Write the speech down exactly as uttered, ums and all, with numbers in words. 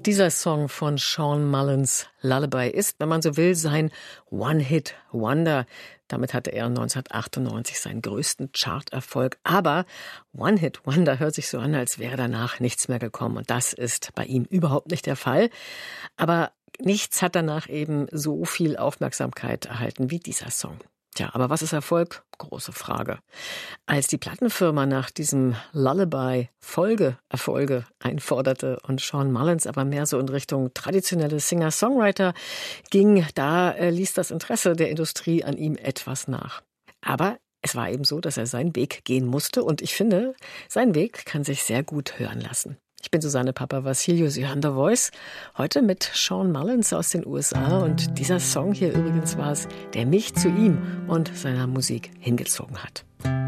Dieser Song von Shawn Mullins, Lullaby, ist, wenn man so will, sein One-Hit-Wonder. Damit hatte er neunzehnhundertachtundneunzig seinen größten Charterfolg. Aber One-Hit-Wonder hört sich so an, als wäre danach nichts mehr gekommen. Und das ist bei ihm überhaupt nicht der Fall. Aber nichts hat danach eben so viel Aufmerksamkeit erhalten wie dieser Song. Tja, aber was ist Erfolg? Große Frage. Als die Plattenfirma nach diesem Lullaby Folgeerfolge einforderte und Shawn Mullins aber mehr so in Richtung traditionelle Singer-Songwriter ging, da äh, ließ das Interesse der Industrie an ihm etwas nach. Aber es war eben so, dass er seinen Weg gehen musste und ich finde, sein Weg kann sich sehr gut hören lassen. Ich bin Susanne Papa-Vassiliou, Sie hören The Voice. Heute mit Shawn Mullins aus den U S A. Und dieser Song hier übrigens war es, der mich zu ihm und seiner Musik hingezogen hat.